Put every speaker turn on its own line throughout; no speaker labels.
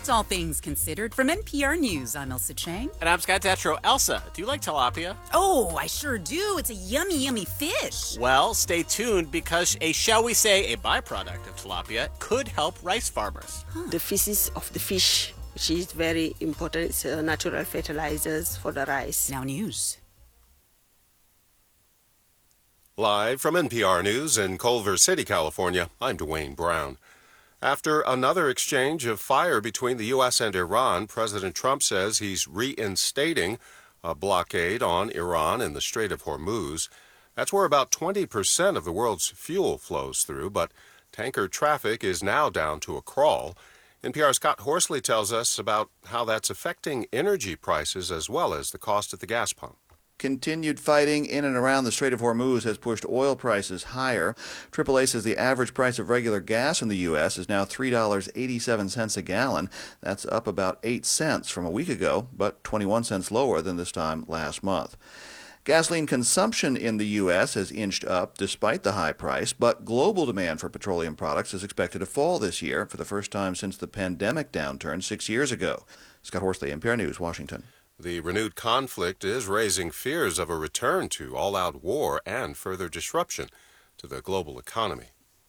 It's All Things Considered from NPR News. I'm Elsa Chang.
And I'm Scott Tetro. Elsa, do you like tilapia?
Oh, I sure do. It's a yummy, yummy fish.
Well, stay tuned because shall we say, a byproduct of tilapia could help rice farmers.
The feces of the fish, which is very important, it's natural fertilizers for the rice.
Now news.
Live from NPR News in Culver City, California, I'm Dwayne Brown. After another exchange of fire between the U.S. and Iran, President Trump says he's reinstating a blockade on Iran in the Strait of Hormuz. That's where about 20% of the world's fuel flows through, but tanker traffic is now down to a crawl. NPR's Scott Horsley tells us about how that's affecting energy prices as well as the cost at the gas pump.
Continued fighting in and around the Strait of Hormuz has pushed oil prices higher. AAA says the average price of regular gas in the U.S. is now $3.87 a gallon. That's up about 8 cents from a week ago, but 21 cents lower than this time last month. Gasoline consumption in the U.S. has inched up despite the high price, but global demand for petroleum products is expected to fall this year for the first time since the pandemic downturn 6 years ago. Scott Horsley, NPR News, Washington.
The renewed conflict is raising fears of a return to all-out war and further disruption to the global economy.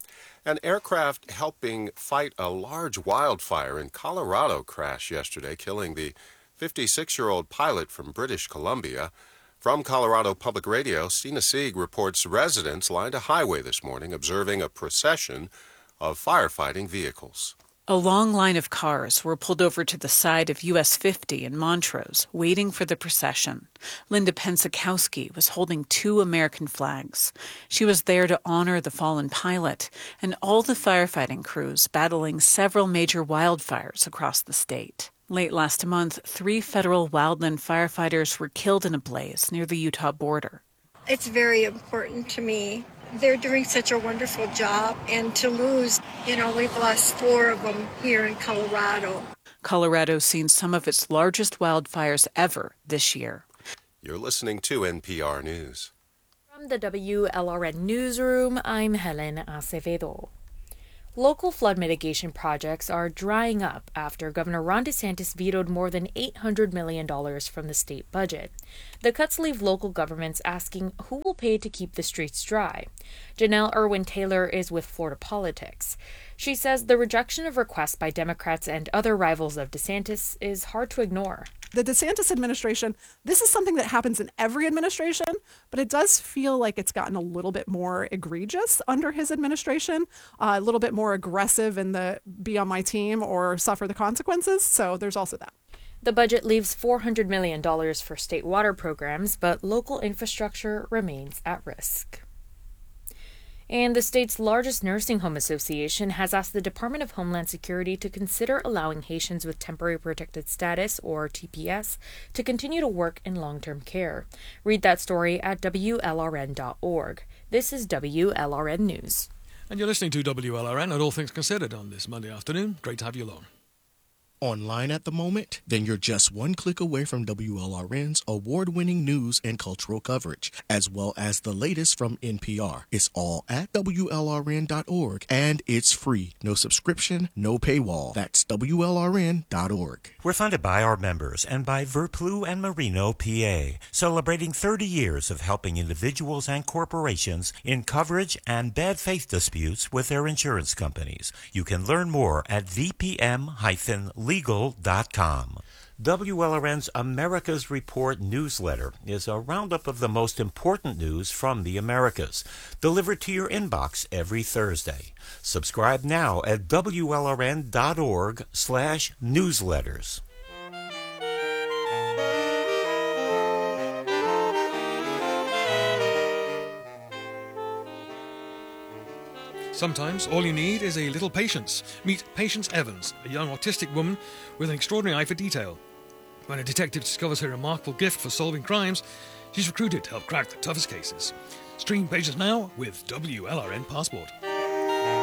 An aircraft helping fight a large wildfire in Colorado crashed yesterday, killing the 56-year-old pilot from British Columbia. From Colorado Public Radio, Stina Sieg reports residents lined a highway this morning observing a procession of firefighting vehicles.
A long line of cars were pulled over to the side of US 50 in Montrose, waiting for the procession. Linda Pensakowski was holding 2 American flags. She was there to honor the fallen pilot and all the firefighting crews battling several major wildfires across the state. Late last month, 3 federal wildland firefighters were killed in a blaze near the Utah border.
It's very important to me. They're doing such a wonderful job, and to lose, we've lost 4 of them here in Colorado.
Colorado's seen some of its largest wildfires ever this year.
You're listening to NPR News.
From the WLRN Newsroom, I'm Helen Acevedo. Local flood mitigation projects are drying up after Governor Ron DeSantis vetoed more than $800 million from the state budget. The cuts leave local governments asking who will pay to keep the streets dry. Janelle Irwin-Taylor is with Florida Politics. She says the rejection of requests by Democrats and other rivals of DeSantis is hard to ignore.
The DeSantis administration, this is something that happens in every administration, but it does feel like it's gotten a little bit more egregious under his administration, a little bit more aggressive in the be on my team or suffer the consequences. So there's also that.
The budget leaves $400 million for state water programs, but local infrastructure remains at risk. And the state's largest nursing home association has asked the Department of Homeland Security to consider allowing Haitians with temporary protected status, or TPS, to continue to work in long-term care. Read that story at WLRN.org. This is WLRN News.
And you're listening to WLRN at All Things Considered on this Monday afternoon. Great to have you along.
Online at the moment? Then you're just one click away from WLRN's award-winning news and cultural coverage, as well as the latest from NPR. It's all at WLRN.org, and it's free. No subscription, no paywall. That's WLRN.org.
We're funded by our members and by Verplu and Marino, PA, celebrating 30 years of helping individuals and corporations in coverage and bad faith disputes with their insurance companies. You can learn more at vpm-legal.com. WLRN's America's Report newsletter is a roundup of the most important news from the Americas, delivered to your inbox every Thursday. Subscribe now at WLRN.org/newsletters.
Sometimes all you need is a little patience. Meet Patience Evans, a young autistic woman with an extraordinary eye for detail. When a detective discovers her remarkable gift for solving crimes, she's recruited to help crack the toughest cases. Stream Patience now with WLRN Passport.